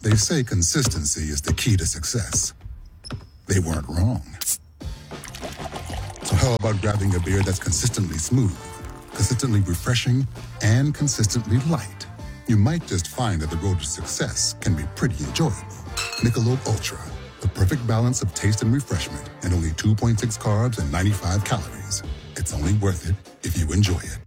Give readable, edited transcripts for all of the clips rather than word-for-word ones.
They say consistency is the key to success. They weren't wrong. So how about grabbing a beer that's consistently smooth, consistently refreshing, and consistently light? You might just find that the road to success can be pretty enjoyable. Michelob Ultra, the perfect balance of taste and refreshment, and only 2.6 carbs and 95 calories. It's only worth it if you enjoy it.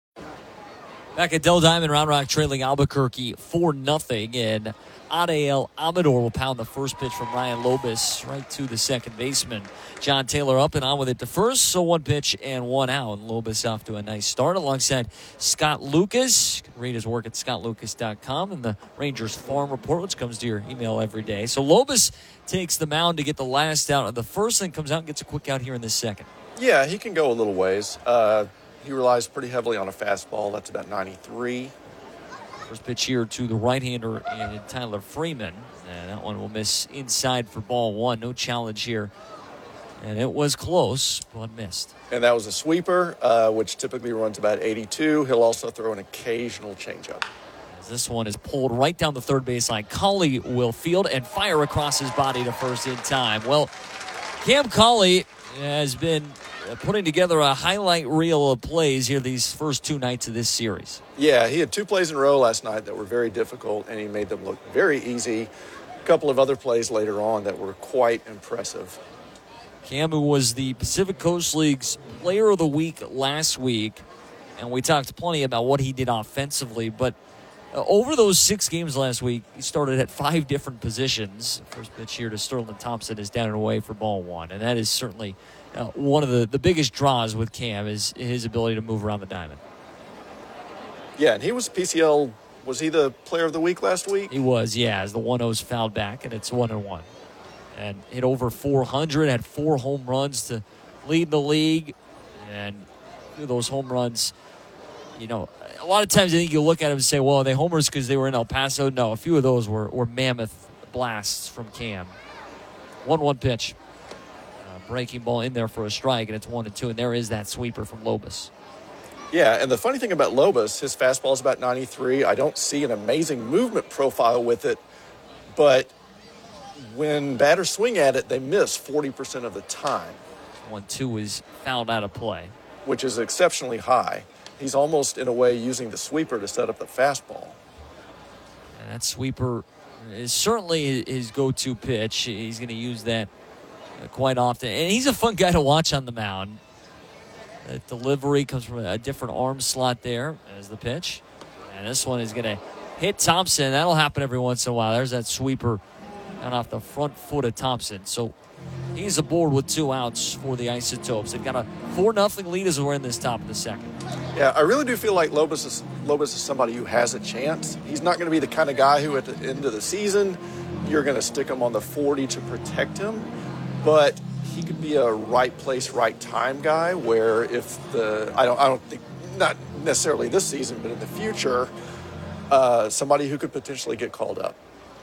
Back at Dell Diamond, Round Rock trailing Albuquerque 4-0, and Adael Amador will pound the first pitch from Ryan Lobus right to the second baseman. John Taylor up and on with it to first, so one pitch and one out. And Lobus off to a nice start alongside Scott Lucas. You can read his work at scottlucas.com and the Rangers Farm Report, which comes to your email every day. So Lobus takes the mound to get the last out of the first, and comes out and gets a quick out here in the second. Yeah, he can go a little ways. He relies pretty heavily on a fastball. That's about 93. First pitch here to the right-hander and Tyler Freeman. And that one will miss inside for ball one. No challenge here. And it was close, but missed. And that was a sweeper, which typically runs about 82. He'll also throw an occasional changeup. As this one is pulled right down the third baseline. Cauley will field and fire across his body to first in time. Well, Cam Cauley has been putting together a highlight reel of plays here these first two nights of this series. Yeah, he had two plays in a row last night that were very difficult, and he made them look very easy. A couple of other plays later on that were quite impressive. Cam, who was the Pacific Coast League's Player of the Week last week, and we talked plenty about what he did offensively, but over those 6 games last week, he started at 5 different positions. First pitch here to Sterling Thompson is down and away for ball one, and that is certainly one of the biggest draws with Cam is his ability to move around the diamond. Yeah, and he was PCL. Was he the Player of the Week last week? He was, yeah, as the 1-0's fouled back, and it's 1-1. And hit over 400, had 4 home runs to lead the league. And those home runs, you know, a lot of times I think you look at them and say, well, are they homers because they were in El Paso? No, a few of those were mammoth blasts from Cam. 1-1 pitch. Breaking ball in there for a strike, and it's 1-2, and there is that sweeper from Lobus. Yeah, and the funny thing about Lobus, his fastball is about 93. I don't see an amazing movement profile with it, but when batters swing at it, they miss 40% of the time. 1-2 is fouled out of play, which is exceptionally high. He's almost, in a way, using the sweeper to set up the fastball. And that sweeper is certainly his go-to pitch. He's going to use that quite often. And he's a fun guy to watch on the mound. The delivery comes from a different arm slot there as the pitch. And this one is going to hit Thompson. That'll happen every once in a while. There's that sweeper down off the front foot of Thompson. So he's aboard with 2 outs for the Isotopes. They've got a 4-0 lead as we're in this top of the second. Yeah, I really do feel like Lobus is somebody who has a chance. He's not going to be the kind of guy who at the end of the season you're going to stick him on the 40 to protect him. But he could be a right place, right time guy where if I don't think, not necessarily this season, but in the future, somebody who could potentially get called up.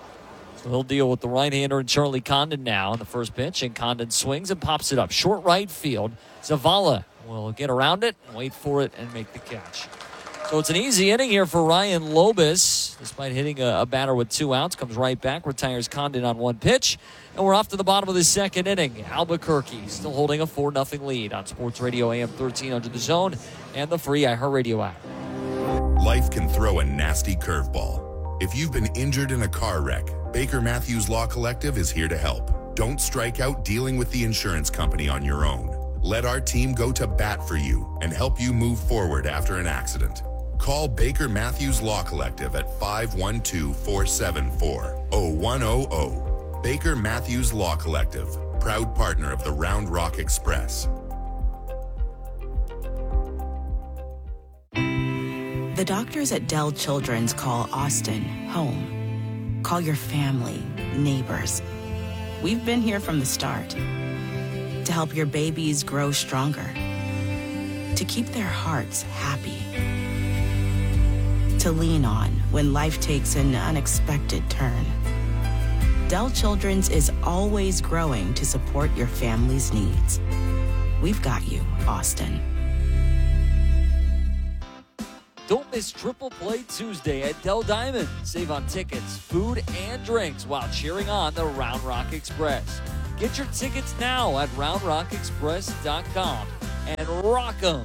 So he'll deal with the right-hander and Charlie Condon now on the first pitch, and Condon swings and pops it up. Short right field. Zavala will get around it, wait for it, and make the catch. So it's an easy inning here for Ryan Lobus. Despite hitting a batter with 2 outs, comes right back, retires Condon on 1 pitch. And we're off to the bottom of the second inning. Albuquerque still holding a 4-0 lead on Sports Radio AM 1300 The Zone and the free iHeartRadio app. Life can throw a nasty curveball. If you've been injured in a car wreck, Baker Matthews Law Collective is here to help. Don't strike out dealing with the insurance company on your own. Let our team go to bat for you and help you move forward after an accident. Call Baker Matthews Law Collective at 512-474-0100. Baker Matthews Law Collective, proud partner of the Round Rock Express. The doctors at Dell Children's call Austin home. Call your family, neighbors. We've been here from the start to help your babies grow stronger, to keep their hearts happy, to lean on when life takes an unexpected turn. Dell Children's is always growing to support your family's needs. We've got you, Austin. Don't miss Triple Play Tuesday at Dell Diamond. Save on tickets, food, and drinks while cheering on the Round Rock Express. Get your tickets now at roundrockexpress.com and rock 'em.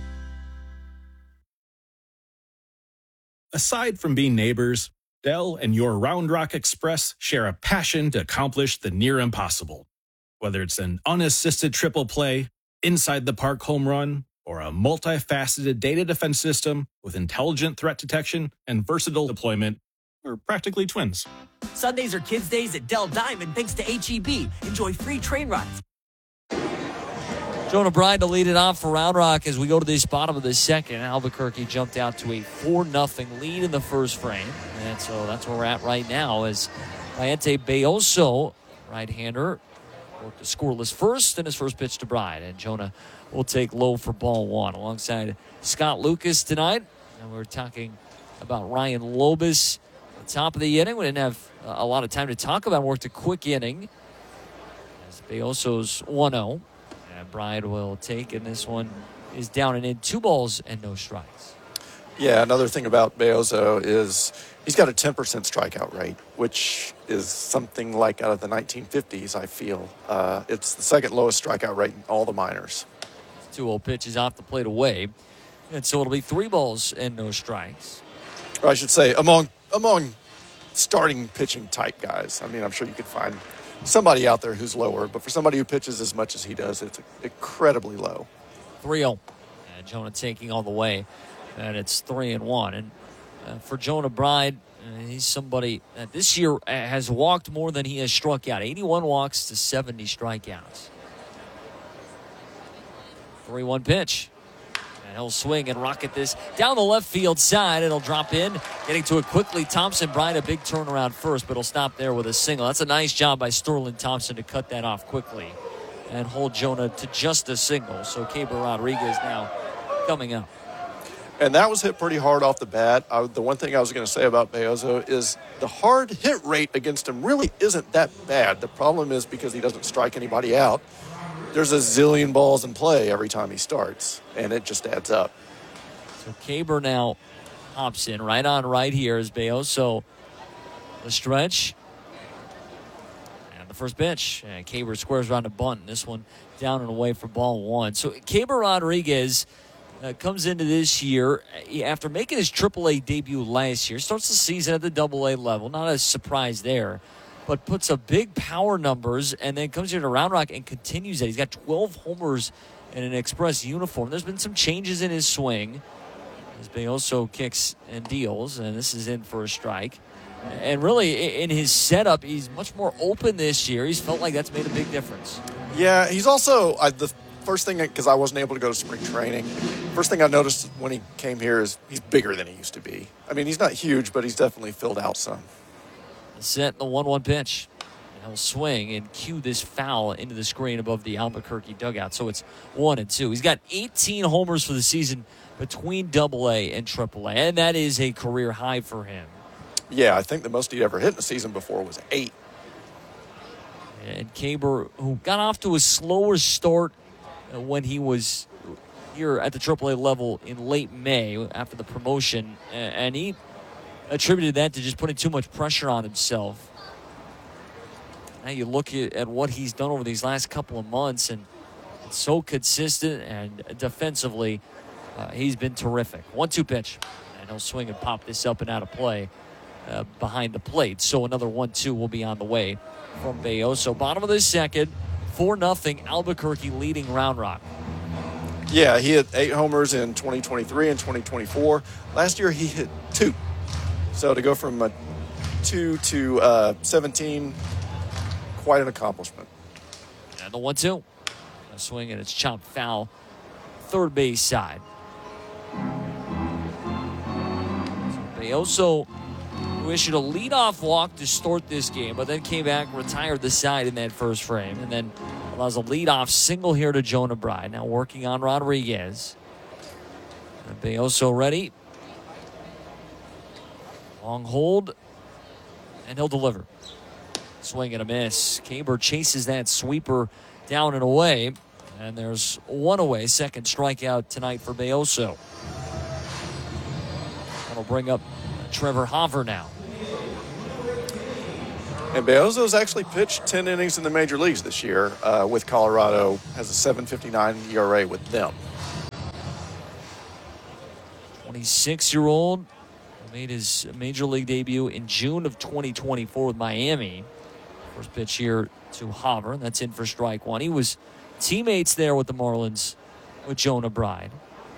Aside from being neighbors, Dell and your Round Rock Express share a passion to accomplish the near impossible. Whether it's an unassisted triple play, inside the park home run, or a multifaceted data defense system with intelligent threat detection and versatile deployment, we're practically twins. Sundays are kids' days at Dell Diamond thanks to HEB. Enjoy free train rides. Jonah Bride to lead it off for Round Rock as we go to this bottom of the second. Albuquerque jumped out to a 4-0 lead in the first frame. And so that's where we're at right now as Mayente Bayoso, right-hander, worked a scoreless first and his first pitch to Bride. And Jonah will take low for ball one alongside Scott Lucas tonight. And we're talking about Ryan Lobus at the top of the inning. We didn't have a lot of time to talk about him. Worked a quick inning as Bayoso's 1-0. And Bride will take, and this one is down and in. 2 balls and no strikes. Yeah, another thing about Bayoso is he's got a 10% strikeout rate, which is something like out of the 1950s, I feel. It's the second lowest strikeout rate in all the minors. 2-0 pitch is off the plate away. And so it'll be 3 balls and no strikes. Or I should say, among starting pitching type guys. I mean, I'm sure you could find somebody out there who's lower, but for somebody who pitches as much as he does, it's incredibly low. 3-0. And Jonah taking all the way. And it's 3-1. And for Jonah Bride, he's somebody that this year has walked more than he has struck out. 81 walks to 70 strikeouts. 3-1 pitch. And he'll swing and rocket this down the left field side. It'll drop in. Getting to it quickly. Thompson Bride, a big turnaround first, but he'll stop there with a single. That's a nice job by Sterling Thompson to cut that off quickly and hold Jonah to just a single. So Caber Rodriguez now coming up. And that was hit pretty hard off the bat. The one thing I was going to say about Bayoso is the hard hit rate against him really isn't that bad. The problem is because he doesn't strike anybody out, there's a zillion balls in play every time he starts, and it just adds up. So Caber now hops in right on right here as Bayoso. The stretch. And the first pitch. And Caber squares around a bunt. And this one down and away for ball one. So Caber Rodriguez comes into this year after making his AAA debut last year. Starts the season at the AA level. Not a surprise there. But puts up big power numbers and then comes here to Round Rock and continues it. He's got 12 homers in an Express uniform. There's been some changes in his swing as Bayoso kicks and deals, and this is in for a strike. And really, in his setup, he's much more open this year. He's felt like that's made a big difference. Yeah, he's also the first thing, because I wasn't able to go to spring training, first thing I noticed when he came here is he's bigger than he used to be. I mean, he's not huge, but he's definitely filled out some. Set in the 1-1 pitch. And he'll swing and cue this foul into the screen above the Albuquerque dugout. So it's 1-2. He's got 18 homers for the season between AA and AAA, and that is a career high for him. Yeah, I think the most he'd ever hit in a season before was 8. And Caber, who got off to a slower start when he was here at the AAA level in late May after the promotion, and he attributed that to just putting too much pressure on himself. Now you look at what he's done over these last couple of months, and it's so consistent, and defensively, he's been terrific. 1-2 pitch, and he'll swing and pop this up and out of play behind the plate. So another 1-2 will be on the way from Bayoso. Bottom of the second, 4-0 Albuquerque leading Round Rock. Yeah, he hit 8 homers in 2023 and 2024. Last year he hit 2. So to go from 2 to 17, quite an accomplishment. And the 1-2. A swing and it's chopped foul. Third base side. So Bayoso, who issued a leadoff walk to start this game, but then came back and retired the side in that first frame. And then allows a leadoff single here to Jonah Bride. Now working on Rodriguez. And Bayoso ready. Long hold, and he'll deliver. Swing and a miss. Caber chases that sweeper down and away, and there's one away. Second strikeout tonight for Bayoso. That'll bring up Trevor Hauver now. And Beozo's actually pitched 10 innings in the major leagues this year with Colorado, has a 7.59 ERA with them. 26-year-old made his major league debut in June of 2024 with Miami. First pitch here to Hauver. That's in for strike one. He was teammates there with the Marlins with Jonah Bride.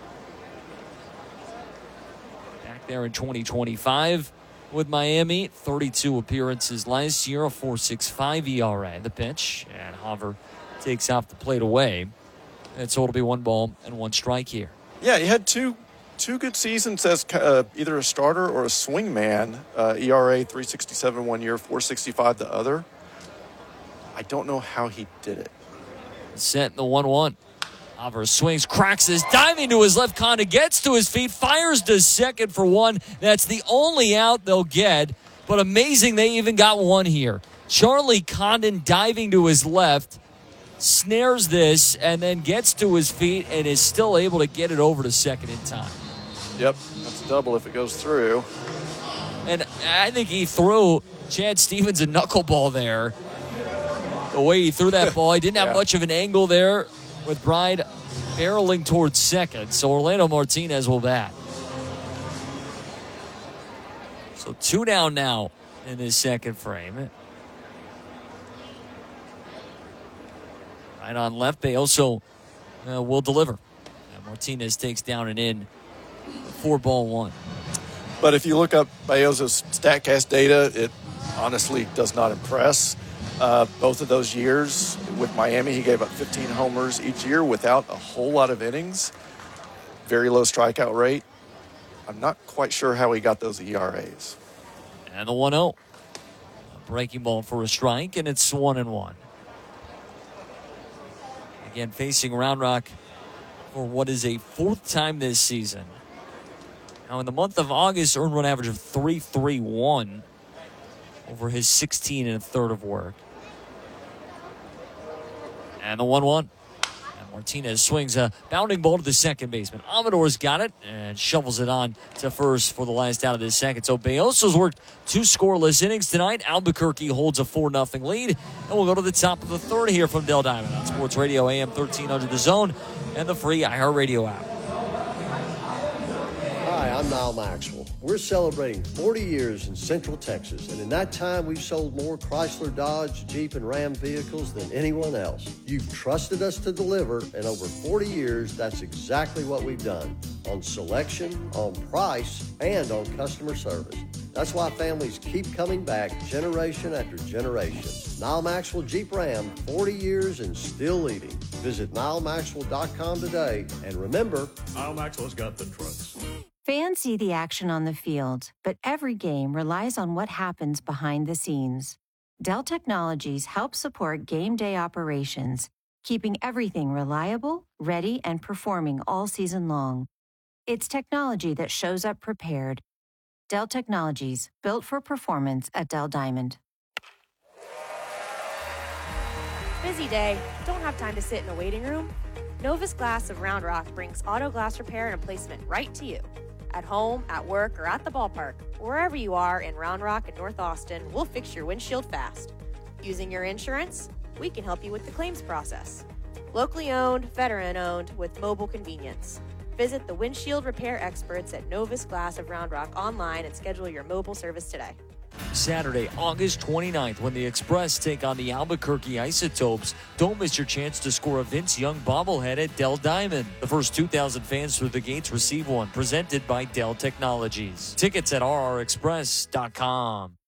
Back there in 2025 with Miami. 32 appearances last year, a 4.65 ERA. The pitch, and Hauver takes off the plate away. And so it'll be 1 ball and 1 strike here. Yeah, he had two good seasons as either a starter or a swingman. ERA 3.67 one year, 4.65 the other. I don't know how he did it. Set in the 1-1. Hauver swings, cracks his, diving to his left. Condon gets to his feet, fires to second for 1. That's the only out they'll get. But amazing they even got 1 here. Charlie Condon diving to his left, snares this, and then gets to his feet and is still able to get it over to second in time. Yep, that's a double if it goes through. And I think he threw Chad Stevens a knuckleball there. The way he threw that ball, he didn't have much of an angle there with Bride barreling towards second. So Orlando Martinez will bat. So 2 down now in this second frame. Right on left, Beozo will deliver. And Martinez takes down and in 4-1. But if you look up Beozo's StatCast data, it honestly does not impress. Both of those years with Miami, he gave up 15 homers each year without a whole lot of innings. Very low strikeout rate. I'm not quite sure how he got those ERAs. And the 1-0. A breaking ball for a strike, and it's 1-1. Again, facing Round Rock for what is a 4th time this season. Now, in the month of August, earned run average of 3.31 over his 16 1/3 of work. And the 1-1. And Martinez swings a bounding ball to the second baseman. Amador's got it and shovels it on to first for the last out of this second. So Beozo's worked 2 scoreless innings tonight. Albuquerque holds a 4-0 lead. And we'll go to the top of the 3rd here from Dell Diamond on Sports Radio AM 1300 The Zone and the free iHeartRadio app. Hi, I'm Niall Maxwell. We're celebrating 40 years in Central Texas, and in that time we've sold more Chrysler, Dodge, Jeep, and Ram vehicles than anyone else. You've trusted us to deliver, and over 40 years, that's exactly what we've done. On selection, on price, and on customer service. That's why families keep coming back generation after generation. Niall Maxwell Jeep Ram, 40 years and still leading. Visit NiallMaxwell.com today, and remember, Niall Maxwell's got the trucks. Fans see the action on the field, but every game relies on what happens behind the scenes. Dell Technologies helps support game day operations, keeping everything reliable, ready, and performing all season long. It's technology that shows up prepared. Dell Technologies, built for performance at Dell Diamond. Busy day? Don't have time to sit in a waiting room? Novus Glass of Round Rock brings auto glass repair and replacement right to you. At home, at work, or at the ballpark, wherever you are in Round Rock and North Austin, we'll fix your windshield fast. Using your insurance, we can help you with the claims process. Locally owned, veteran-owned, with mobile convenience. Visit the windshield repair experts at Novus Glass of Round Rock online and schedule your mobile service today. Saturday, August 29th, when the Express take on the Albuquerque Isotopes. Don't miss your chance to score a Vince Young bobblehead at Dell Diamond. The first 2,000 fans through the gates receive one, presented by Dell Technologies. Tickets at rrexpress.com.